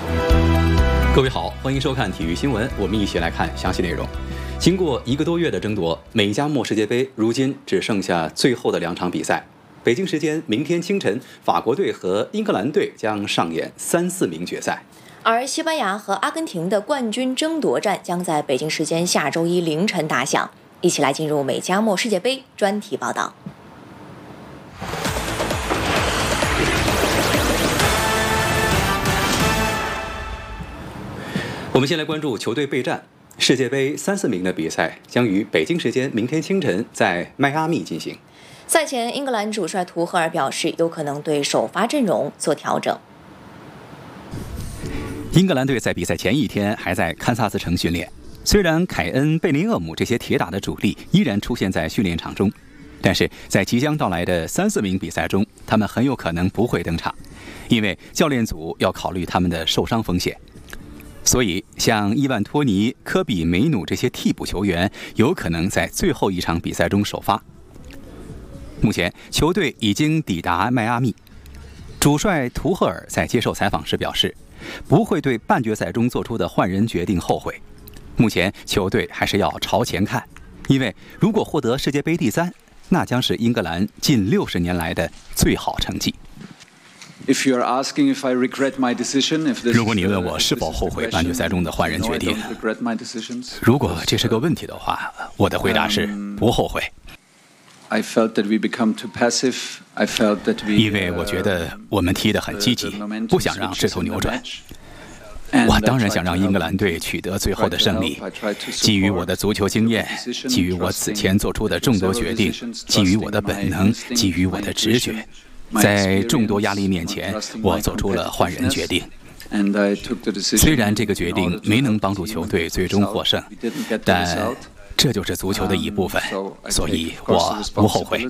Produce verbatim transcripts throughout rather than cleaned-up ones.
各位好，欢迎收看体育新闻，我们一起来看详细内容。经过一个多月的争夺，美加墨世界杯如今只剩下最后的两场比赛。北京时间明天清晨，法国队和英格兰队将上演三四名决赛， 而西班牙和阿根廷的冠军争夺战将在北京时间下周一凌晨打响。一起来进入美加墨世界杯专题报道。 我们先来关注球队备战。世界杯三四名的比赛将于北京时间明天清晨在迈阿密进行。 赛前，英格兰主帅图赫尔表示，有可能对首发阵容做调整。 英格兰队在比赛前一天还在堪萨斯城训练，虽然凯恩、贝林厄姆这些铁打的主力依然出现在训练场中，但是在即将到来的三四名比赛中，他们很有可能不会登场，因为教练组要考虑他们的受伤风险。所以，像伊万托尼、科比、梅努这些替补球员，有可能在最后一场比赛中首发。目前，球队已经抵达迈阿密。主帅图赫尔在接受采访时表示，不会对半决赛中做出的换人决定后悔。目前，球队还是要朝前看，因为如果获得世界杯第三，那将是英格兰近六十年来的最好成绩。如果你问我是否后悔半决赛中的换人决定，如果这是个问题的话，我的回答是不后悔。因为我觉得我们踢得很积极，不想让势头扭转。我当然想让英格兰队取得最后的胜利，基于我的足球经验，基于我此前做出的众多决定，基于我的本能，基于我的直觉。在众多压力面前，我做出了换人决定。虽然这个决定没能帮助球队最终获胜，但这就是足球的一部分，所以我不后悔。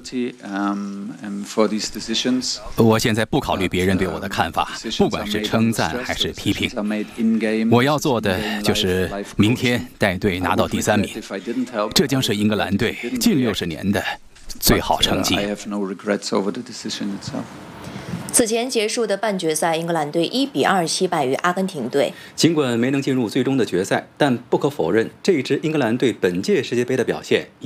我现在不考虑别人对我的看法，不管是称赞还是批评。我要做的就是明天带队拿到第三名，这将是英格兰队近六十年的最好成绩。 此前结束的半决赛，英格兰队一比二惜败于阿根廷队。 尽管没能进入最终的决赛，但不可否认，这支英格兰队本届世界杯的表现